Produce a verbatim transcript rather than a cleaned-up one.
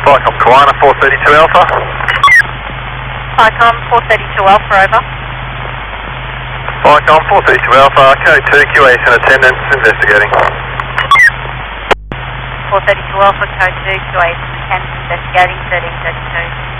Vicom Kiwana four thirty-two Alpha. Vicom four thirty-two Alpha, over. Vicom four thirty-two Alpha, code two, Q A S in attendance, investigating. four thirty-two Alpha, code two, Q A S in attendance, investigating, thirteen thirty-two.